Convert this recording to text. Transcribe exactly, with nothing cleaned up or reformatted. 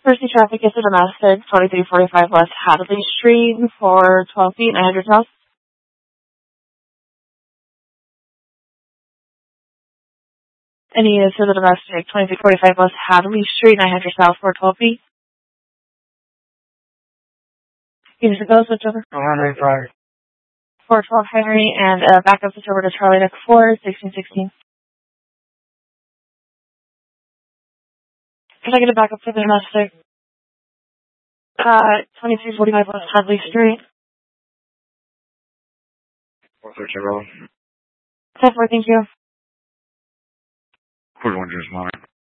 Mercy traffic is a domestic, twenty-three forty-five West Hadley Street for twelve feet, nine hundred south. Any is to the domestic, twenty-three forty-five West Hadley Street, nine hundred south for twelve feet. Here's the go, switch over. Henry Pryor. four twelve Henry, and uh, back up switch over to Charlie Nick four, sixteen sixteen. Can I get it back up to the domestic? Uh, twenty-three forty-five West Hadley Street. four thirteen Road. ten four, thank you. forty-one Jersey Line.